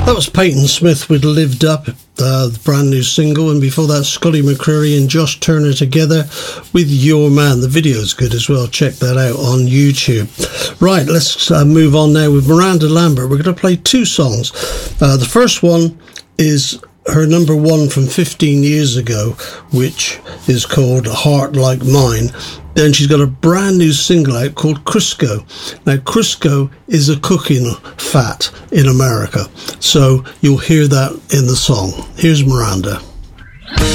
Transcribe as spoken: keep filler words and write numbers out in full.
That was Peyton Smith with Lived Up, uh, the brand new single, and before that Scotty McCreery and Josh Turner together with Your Man. The video's good as well, check that out on YouTube. Right, let's uh, move on now with Miranda Lambert. We're going to play two songs. Uh, the first one is her number one from fifteen years ago, which is called Heart Like Mine. Then she's got a brand new single out called Crisco. Now, Crisco is a cooking fat in America, so you'll hear that in the song. Here's Miranda.